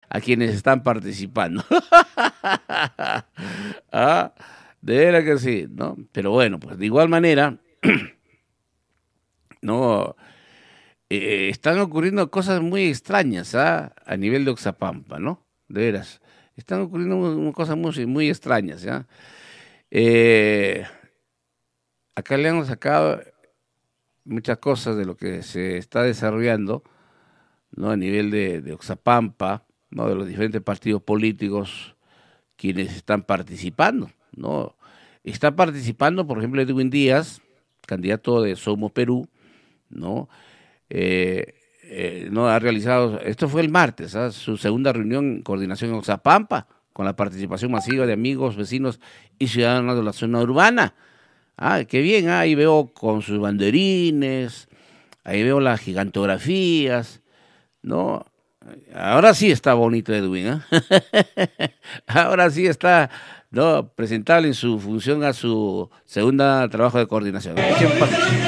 a quienes están participando. Ah, de veras que sí, ¿no? Pero bueno, pues de igual manera, no, están ocurriendo cosas muy extrañas, ¿ah? A nivel de Oxapampa, ¿no? De veras, están ocurriendo cosas muy, muy extrañas, ¿ya? Eh, Acá le han sacado muchas cosas de lo que se está desarrollando, ¿no? A nivel de Oxapampa, ¿no? De los diferentes partidos políticos quienes están participando, ¿no? Está participando, por ejemplo, Edwin Díaz, candidato de Somos Perú, ¿no? No ha realizado, esto fue el martes, ¿ah? Su segunda reunión en coordinación en Oxapampa, con la participación masiva de amigos, vecinos y ciudadanos de la zona urbana. Ah, qué bien, ahí veo con sus banderines, ahí veo las gigantografías, ¿no? Ahora sí está bonito Edwin, ¿eh? Ahora sí está, ¿no? Presentable en su función a su segunda trabajo de coordinación. Escuchen parte.